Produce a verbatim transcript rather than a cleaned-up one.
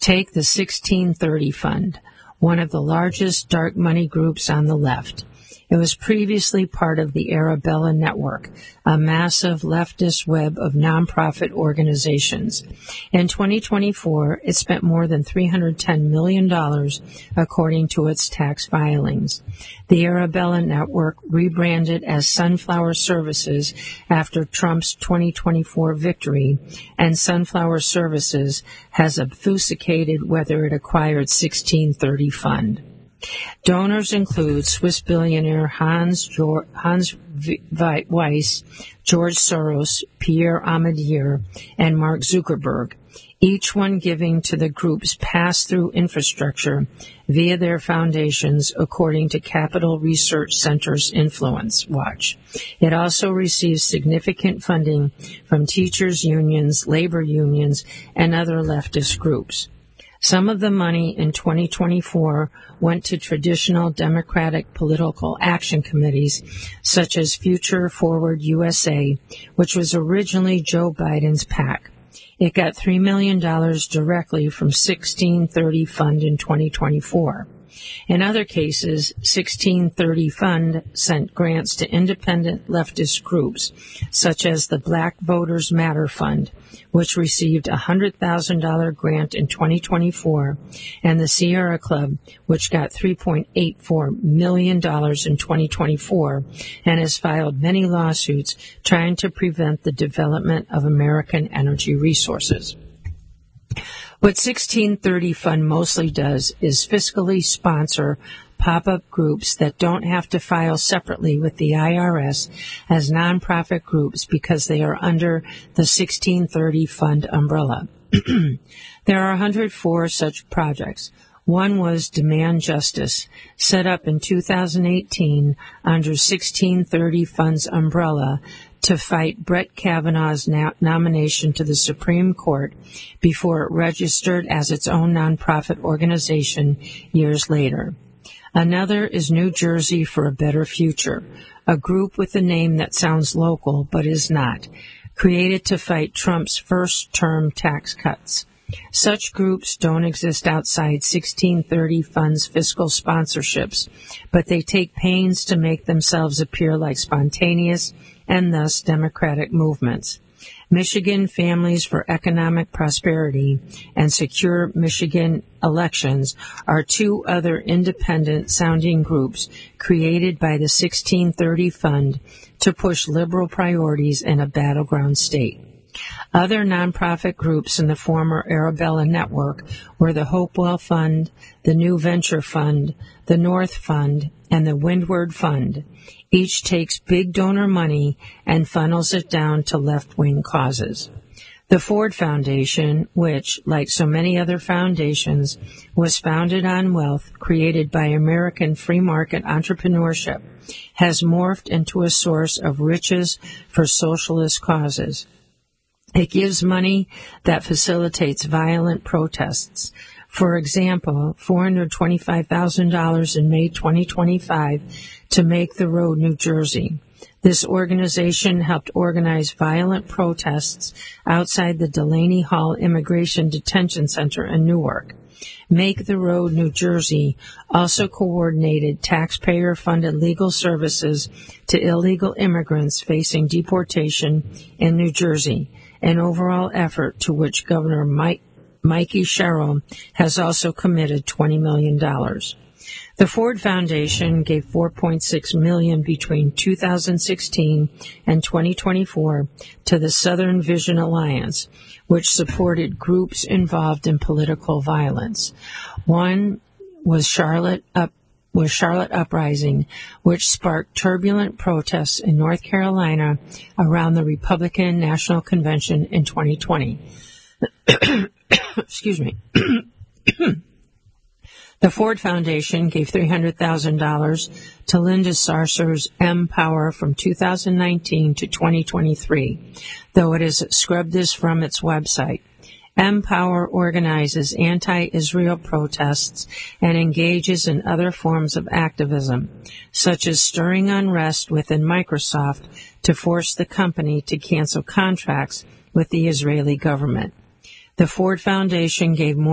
Take the sixteen thirty Fund, one of the largest dark money groups on the left. It was previously part of the Arabella Network, a massive leftist web of nonprofit organizations. In twenty twenty-four, it spent more than three hundred ten million dollars, according to its tax filings. The Arabella Network rebranded as Sunflower Services after Trump's twenty twenty-four victory, and Sunflower Services has obfuscated whether it acquired sixteen thirty Fund. Donors include Swiss billionaire Hans, George, Hans Weiss, George Soros, Pierre Omidyar, and Mark Zuckerberg, each one giving to the group's pass-through infrastructure via their foundations, according to Capital Research Center's Influence Watch. It also receives significant funding from teachers' unions, labor unions, and other leftist groups. Some of the money in twenty twenty-four went to traditional Democratic political action committees, such as Future Forward U S A, which was originally Joe Biden's PAC. It got three million dollars directly from sixteen thirty Fund in twenty twenty-four. In other cases, sixteen thirty Fund sent grants to independent leftist groups, such as the Black Voters Matter Fund, which received a one hundred thousand dollars grant in twenty twenty-four, and the Sierra Club, which got three point eight four million dollars in twenty twenty-four, and has filed many lawsuits trying to prevent the development of American energy resources. What sixteen thirty Fund mostly does is fiscally sponsor pop-up groups that don't have to file separately with the I R S as nonprofit groups because they are under the sixteen thirty Fund umbrella. There are one hundred four such projects. One was Demand Justice, set up in two thousand eighteen under sixteen thirty Fund's umbrella to fight Brett Kavanaugh's na- nomination to the Supreme Court before it registered as its own nonprofit organization years later. Another is New Jersey for a Better Future, a group with a name that sounds local but is not, created to fight Trump's first-term tax cuts. Such groups don't exist outside sixteen thirty Fund's fiscal sponsorships, but they take pains to make themselves appear like spontaneous and thus democratic movements. Michigan Families for Economic Prosperity and Secure Michigan Elections are two other independent-sounding groups created by the sixteen thirty Fund to push liberal priorities in a battleground state. Other nonprofit groups in the former Arabella Network were the Hopewell Fund, the New Venture Fund, the North Fund, and the Windward Fund. Each takes big donor money and funnels it down to left-wing causes. The Ford Foundation, which, like so many other foundations, was founded on wealth created by American free market entrepreneurship, has morphed into a source of riches for socialist causes. It gives money that facilitates violent protests. For example, four hundred twenty-five thousand dollars in May twenty twenty-five to Make the Road New Jersey. This organization helped organize violent protests outside the Delaney Hall Immigration Detention Center in Newark. Make the Road New Jersey also coordinated taxpayer-funded legal services to illegal immigrants facing deportation in New Jersey, an overall effort to which Governor Mike, Mikey Sherrill has also committed twenty million dollars. The Ford Foundation gave four point six million dollars between two thousand sixteen and twenty twenty-four to the Southern Vision Alliance, which supported groups involved in political violence. One was Charlotte Up was Charlotte Uprising, which sparked turbulent protests in North Carolina around the Republican National Convention in twenty twenty. Excuse me. The Ford Foundation gave three hundred thousand dollars to Linda Sarsour's M-Power from two thousand nineteen to twenty twenty-three, though it has scrubbed this from its website. M-Power organizes anti-Israel protests and engages in other forms of activism, such as stirring unrest within Microsoft to force the company to cancel contracts with the Israeli government. The Ford Foundation gave more